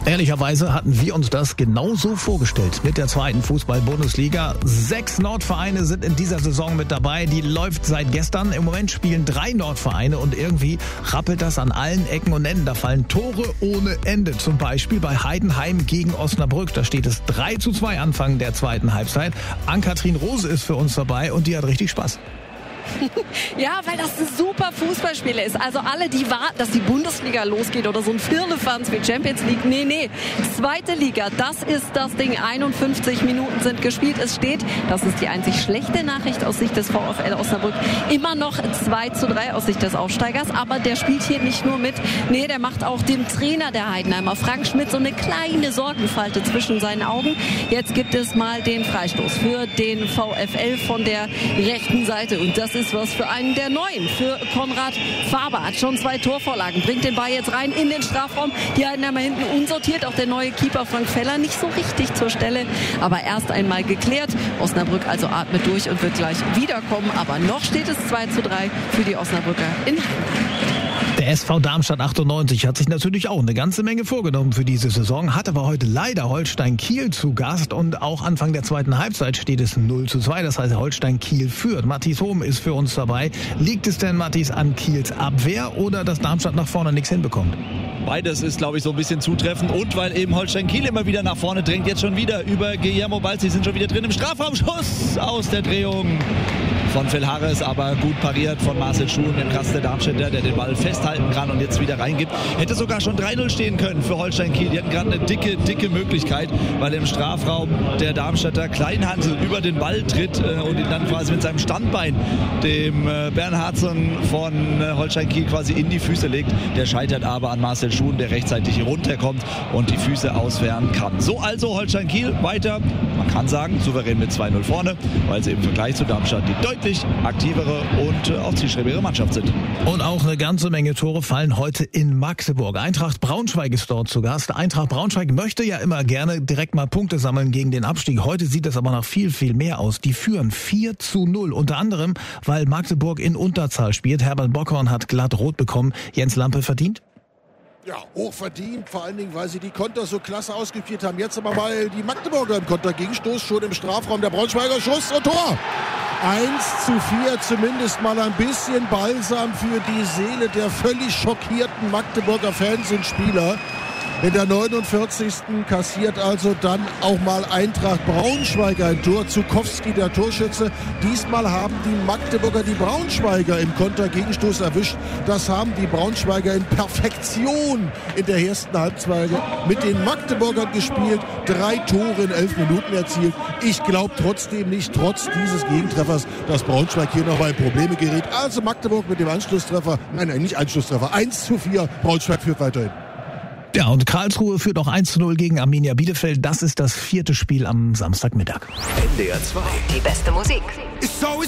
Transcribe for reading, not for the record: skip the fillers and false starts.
Ehrlicherweise hatten wir uns das genauso vorgestellt mit der zweiten Fußball-Bundesliga. 6 Nordvereine sind in dieser Saison mit dabei. Die läuft seit gestern. Im Moment spielen 3 Nordvereine und irgendwie rappelt das an allen Ecken und Enden. Da fallen Tore ohne Ende. Zum Beispiel bei Heidenheim gegen Osnabrück. Da steht es 3:2 Anfang der zweiten Halbzeit. Ann-Kathrin Rose ist für uns dabei und die hat richtig Spaß. Ja, weil das ein super Fußballspiel ist. Also alle, die warten, dass die Bundesliga losgeht oder so ein Firlefanz wie Champions League. Nee. Zweite Liga, das ist das Ding. 51 Minuten sind gespielt. Es steht, das ist die einzig schlechte Nachricht aus Sicht des VfL Osnabrück, immer noch 2:3 aus Sicht des Aufsteigers. Aber der spielt hier nicht nur mit. Nee, der macht auch dem Trainer der Heidenheimer, Frank Schmidt, so eine kleine Sorgenfalte zwischen seinen Augen. Jetzt gibt es mal den Freistoß für den VfL von der rechten Seite. Und das ist was für einen der Neuen, für Konrad Faber. Hat schon 2 Torvorlagen, bringt den Ball jetzt rein in den Strafraum. Die Heidenheimer hinten unsortiert, auch der neue Keeper Frank Feller nicht so richtig zur Stelle, aber erst einmal geklärt. Osnabrück also atmet durch und wird gleich wiederkommen, aber noch steht es 2:3 für die Osnabrücker in Heidenheim. Der SV Darmstadt 98 hat sich natürlich auch eine ganze Menge vorgenommen für diese Saison, hat aber heute leider Holstein Kiel zu Gast und auch Anfang der zweiten Halbzeit steht es 0:2, das heißt Holstein Kiel führt. Matthias Hohm ist für uns dabei. Liegt es denn, Matthias, an Kiels Abwehr oder dass Darmstadt nach vorne nichts hinbekommt? Beides ist, glaube ich, so ein bisschen zutreffend und weil eben Holstein Kiel immer wieder nach vorne drängt, jetzt schon wieder über Guillermo Balz, sie sind schon wieder drin im Strafraum, Schuss aus der Drehung von Phil Harris, aber gut pariert von Marcel Schuhen, dem Gast der Darmstädter, der den Ball festhalten kann und jetzt wieder reingibt. Hätte sogar schon 3:0 stehen können für Holstein Kiel. Die hatten gerade eine dicke Möglichkeit, weil im Strafraum der Darmstädter Kleinhansel über den Ball tritt und ihn dann quasi mit seinem Standbein dem Bernhardsson von Holstein Kiel quasi in die Füße legt. Der scheitert aber an Marcel Schuhen, der rechtzeitig runterkommt und die Füße auswehren kann. So also Holstein Kiel weiter, man kann sagen, souverän mit 2:0 vorne, weil sie im Vergleich zu Darmstadt die deutlich aktivere und auch zielstrebigere Mannschaft sind. Und auch eine ganze Menge Tore fallen heute in Magdeburg. Eintracht Braunschweig ist dort zu Gast. Eintracht Braunschweig möchte ja immer gerne direkt mal Punkte sammeln gegen den Abstieg. Heute sieht es aber noch viel mehr aus. Die führen 4:0. Unter anderem, weil Magdeburg in Unterzahl spielt. Herbert Bockhorn hat glatt rot bekommen. Jens Lampe verdient? Ja, hochverdient, vor allen Dingen, weil sie die Konter so klasse ausgespielt haben. Jetzt aber mal die Magdeburger im Kontergegenstoß, schon im Strafraum der Braunschweiger, Schuss und Tor. 1:4, zumindest mal ein bisschen Balsam für die Seele der völlig schockierten Magdeburger Fans und Spieler. In der 49. kassiert also dann auch mal Eintracht Braunschweiger ein Tor. Zukowski, der Torschütze. Diesmal haben die Magdeburger die Braunschweiger im Kontergegenstoß erwischt. Das haben die Braunschweiger in Perfektion in der ersten Halbzeit mit den Magdeburgern gespielt. 3 Tore in 11 Minuten erzielt. Ich glaube trotzdem nicht, trotz dieses Gegentreffers, dass Braunschweig hier noch mal in Probleme gerät. Also Magdeburg mit dem Anschlusstreffer, nein, nicht Anschlusstreffer, 1:4, Braunschweig führt weiterhin. Ja, und Karlsruhe führt auch 1:0 gegen Arminia Bielefeld. Das ist das 4. Spiel am Samstagmittag. NDR 2. Die beste Musik. It's always